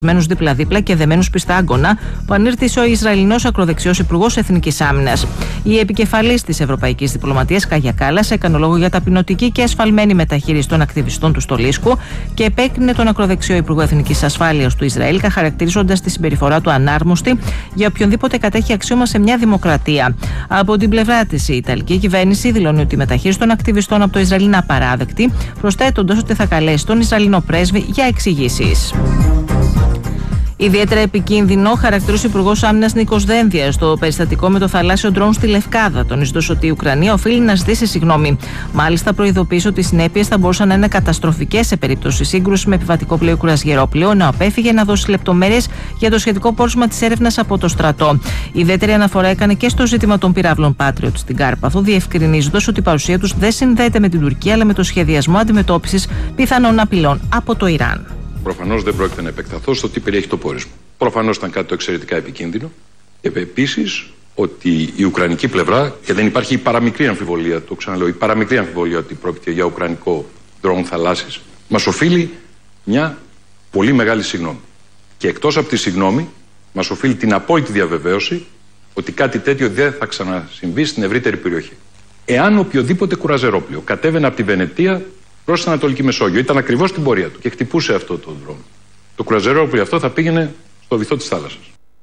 μένους δίπλα-δίπλα και δεμένους πιστά άγκωνα, που ανήρτησε ο Ισραηλινός ακροδεξιός Υπουργός Εθνικής Άμυνας. Η επικεφαλής της Ευρωπαϊκής Διπλωματίας, Κάγια Κάλλας, έκανε λόγο για ταπεινωτική και ασφαλμένη μεταχείριση των ακτιβιστών του στο Λίσκο και επέκρινε τον ακροδεξιό Υπουργό Εθνικής Ασφάλειας του Ισραήλ, χαρακτηρίζοντας τη συμπεριφορά του ανάρμοστη για οποιονδήποτε κατέχει αξίωμα σε μια δημοκρατία. Από την πλευρά της, η Ιταλική κυβέρνηση δηλώνει ότι η μεταχείριση των ακτιβιστών από το Ισραήλ είναι απαράδεκτη, προσθέτοντας ότι θα καλέσει τον Ισραηλινό πρέσβη για εξηγήσεις. Ιδιαίτερα επικίνδυνο χαρακτηρίζει ο Υπουργός Άμυνας Νίκος Δένδιας στο περιστατικό με το θαλάσσιο ντρόουν στη Λευκάδα, τονίζοντας ότι η Ουκρανία οφείλει να ζητήσει συγγνώμη. Μάλιστα, προειδοποίησε ότι οι συνέπειες θα μπορούσαν να είναι καταστροφικές σε περίπτωση σύγκρουση με επιβατικό πλοίο κουρασγερόπλοιο, ενώ απέφυγε να δώσει λεπτομέρειες για το σχετικό πόρισμα της έρευνας από το στρατό. Η ιδιαίτερη αναφορά έκανε και στο ζήτημα των πυράβλων Patriot στην Κάρπαθο, διευκρινίζοντας ότι η παρουσία τους δεν συνδέεται με την Τουρκία, αλλά με το σχεδιασμό αντιμετώπισης πιθανών απειλών από το Ιράν. Προφανώς δεν πρόκειται να επεκταθώ στο τι περιέχει το πόρισμα. Προφανώς ήταν κάτι το εξαιρετικά επικίνδυνο. Και επίσης ότι η ουκρανική πλευρά, και δεν υπάρχει η παραμικρή αμφιβολία, το ξαναλέω, η παραμικρή αμφιβολία ότι πρόκειται για ουκρανικό ντρόουν θαλάσσης, μας οφείλει μια πολύ μεγάλη συγγνώμη. Και εκτός από τη συγγνώμη, μας οφείλει την απόλυτη διαβεβαίωση ότι κάτι τέτοιο δεν θα ξανασυμβεί στην ευρύτερη περιοχή. Εάν οποιοδήποτε κουραζερόπλοιο κατέβαινε από τη Βενετία προς την Ανατολική Μεσόγειο, ήταν ακριβώς στην πορεία του και χτυπούσε αυτό το δρόμο, το κουραζερόπλοιο αυτό θα πήγαινε στο βυθό της θάλασσας.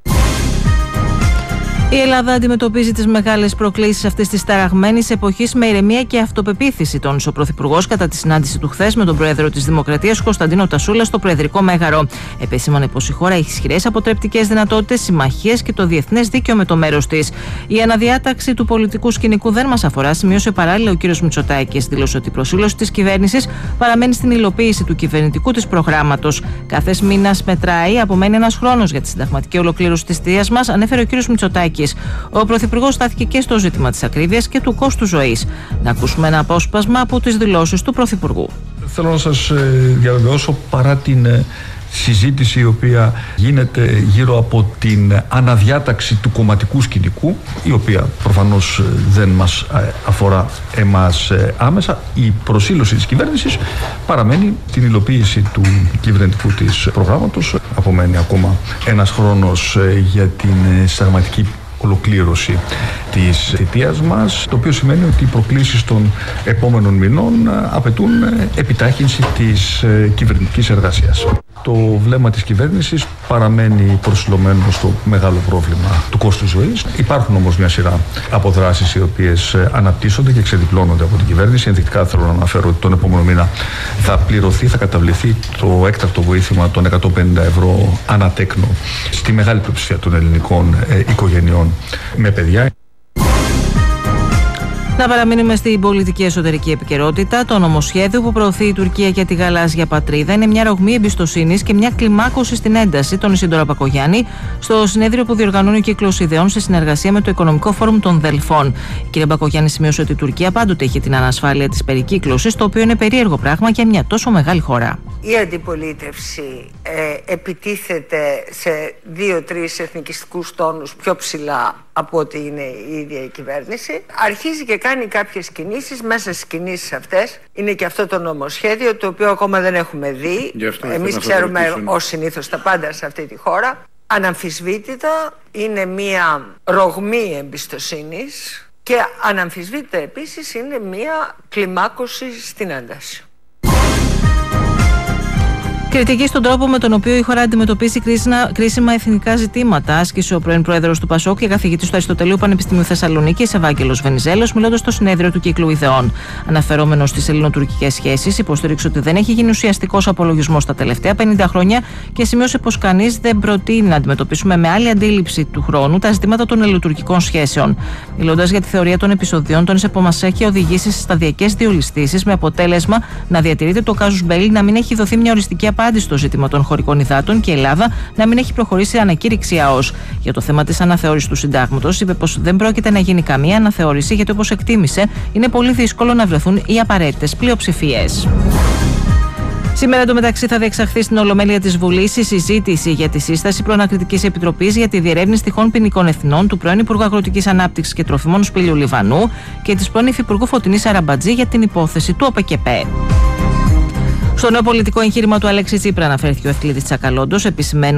Η Ελλάδα αντιμετωπίζει τις μεγάλες προκλήσεις αυτής της ταραγμένης εποχής με ηρεμία και αυτοπεποίθηση, τόνισε ο Πρωθυπουργός κατά τη συνάντηση του χθες με τον Πρόεδρο της Δημοκρατίας, Κωνσταντίνο Τασούλα, στο Προεδρικό Μέγαρο. Επεσήμανε πως η χώρα έχει ισχυρές αποτρεπτικές δυνατότητες, συμμαχίες και το διεθνές δίκαιο με το μέρος της. Η αναδιάταξη του πολιτικού σκηνικού δεν μας αφορά, σημείωσε παράλληλα ο κ. Μητσοτάκης. Δήλωσε ότι η προσήλωση της κυβέρνησης παραμένει στην υλοποίηση του κυβερνητικού της προγράμματος. Κάθε μήνας μετράει, απομένει ένας χρόνος για τη συνταγματική ολοκλήρωση της θητείας μας, ανέφερε ο κ. Μητσοτάκης. Ο Πρωθυπουργός στάθηκε και στο ζήτημα της ακρίβειας και του κόστους ζωής. Να ακούσουμε ένα απόσπασμα από τις δηλώσεις του Πρωθυπουργού. Θέλω να σας διαβεβαιώσω, παρά την συζήτηση η οποία γίνεται γύρω από την αναδιάταξη του κομματικού σκηνικού, η οποία προφανώς δεν μας αφορά εμάς άμεσα, η προσήλωση της κυβέρνησης παραμένει την υλοποίηση του κυβερνητικού της προγράμματος. Απομένει ακόμα ένας χρόνος για την συνταγματική ολοκλήρωση της θητείας μας, το οποίο σημαίνει ότι οι προκλήσεις των επόμενων μηνών απαιτούν επιτάχυνση της κυβερνητικής εργασίας. Το βλέμμα της κυβέρνησης παραμένει προσιλωμένο στο μεγάλο πρόβλημα του κόστους ζωής. Υπάρχουν όμως μια σειρά από δράσεις οι οποίες αναπτύσσονται και ξεδιπλώνονται από την κυβέρνηση. Ενδεικτικά θέλω να αναφέρω ότι τον επόμενο μήνα θα καταβληθεί το έκτακτο βοήθημα των 150 ευρώ ανατέκνο στη μεγάλη πλειοψηφία των ελληνικών οικογενειών με παιδιά. Να παραμείνουμε στην πολιτική εσωτερική επικαιρότητα. Το νομοσχέδιο που προωθεί η Τουρκία για τη γαλάζια πατρίδα είναι μια ρογμή εμπιστοσύνης και μια κλιμάκωση στην ένταση, τόνισε η Ντόρα Μπακογιάννη στο συνέδριο που διοργανώνει ο Κύκλος Ιδεών σε συνεργασία με το Οικονομικό Φόρουμ των Δελφών. Η κυρία Μπακογιάννη σημείωσε ότι η Τουρκία πάντοτε έχει την ανασφάλεια της περικύκλωσης, το οποίο είναι περίεργο πράγμα για μια τόσο μεγάλη χώρα. Η αντιπολίτευση επιτίθεται σε 2-3 εθνικιστικούς τόνους πιο ψηλά από ότι είναι η ίδια η κυβέρνηση. Αρχίζει και κάνει κάποιες κινήσεις. Μέσα στις κινήσεις αυτές είναι και αυτό το νομοσχέδιο, το οποίο ακόμα δεν έχουμε δει. Εμείς ξέρουμε ως συνήθως τα πάντα σε αυτή τη χώρα. Αναμφισβήτητα είναι μια ρογμή εμπιστοσύνης και αναμφισβήτητα επίσης είναι μια κλιμάκωση στην ένταση. Κριτική στον τρόπο με τον οποίο η χώρα αντιμετωπίζει κρίσιμα εθνικά ζητήματα, άσκησε ο πρώην πρόεδρος του ΠΑΣΟΚ και καθηγητής του Αριστοτελείου Πανεπιστημίου Θεσσαλονίκης, Ευάγγελος Βενιζέλος, μιλώντας στο συνέδριο του Κύκλου Ιδεών. Αναφερόμενος στις ελληνοτουρκικές σχέσεις, υποστήριξε ότι δεν έχει γίνει ουσιαστικός απολογισμός τα τελευταία 50 χρόνια και σημείωσε πως κανείς δεν προτείνει να αντιμετωπίσουμε με άλλη αντίληψη του χρόνου τα ζητήματα των ελληνοτουρκικών σχέσεων. Μιλώντας για τη θεωρία των επεισοδιών, τόνισε πως μας έχει οδηγήσει σε σταδιακές διολυστήσεις με αποτέλεσμα να διατηρείται το κάζους μπέλι, να μην έχει δοθεί μια οριστική απάντηση στο ζήτημα των χωρικών υδάτων και η Ελλάδα να μην έχει προχωρήσει ανακήρυξη ΑΟΣ. Για το θέμα της αναθεώρησης του συντάγματος, είπε πως δεν πρόκειται να γίνει καμία αναθεώρηση, γιατί όπως εκτίμησε, είναι πολύ δύσκολο να βρεθούν οι απαραίτητες πλειοψηφίες. Σήμερα εντωμεταξύ θα διεξαχθεί στην Ολομέλεια της Βουλής η συζήτηση για τη σύσταση προανακριτικής επιτροπής για τη διερεύνηση τυχόν ποινικών ευθυνών του πρώην Υπουργού Αγροτικής Ανάπτυξης και Τροφιμών Σπύλιου Λιβανού και της πρώην Υφυπουργού Φωτεινής Αραμπατζή για την υπόθεση του ΟΠΕΚΕΠΕ. Στο νέο πολιτικό εγχείρημα του Αλέξη Τσίπρα αναφέρθηκε ο Ευκλήδης Τσακαλώντος, επισημένοντας